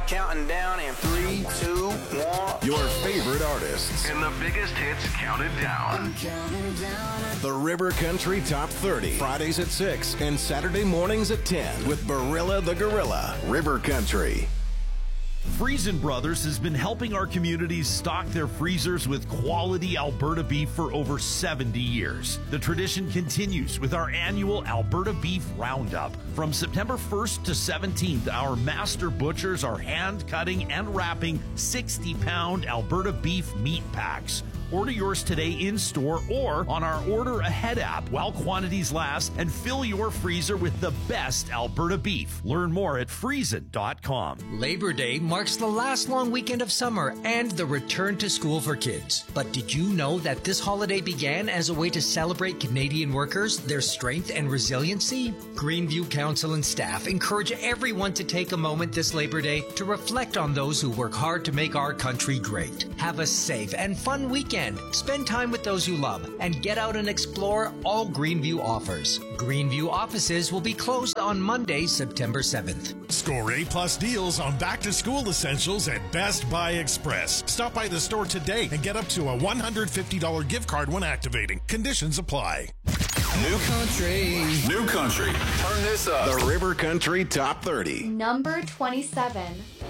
Counting down in 3, 2, 1. Your favorite artists. And the biggest hits counted down. The River Country Top 30. Fridays at 6 and Saturday mornings at 10 with Barilla the Gorilla. River Country. Friesen Brothers has been helping our communities stock their freezers with quality Alberta beef for over 70 years. The tradition continues with our annual Alberta Beef Roundup. From September 1st to 17th, our master butchers are hand cutting and wrapping 60-pound Alberta beef meat packs. Order yours today in-store or on our Order Ahead app while quantities last, and fill your freezer with the best Alberta beef. Learn more at friesen.com. Labor Day marks the last long weekend of summer and the return to school for kids. But did you know that this holiday began as a way to celebrate Canadian workers, their strength and resiliency? Greenview Council and staff encourage everyone to take a moment this Labor Day to reflect on those who work hard to make our country great. Have a safe and fun weekend. Spend time with those you love and get out and explore all Greenview offers. Greenview offices will be closed on Monday, September 7th. Score A+ deals on back-to-school essentials at Best Buy Express. Stop by the store today and get up to a $150 gift card when activating. Conditions apply. New country. New country. Turn this up. The River Country Top 30. Number 27.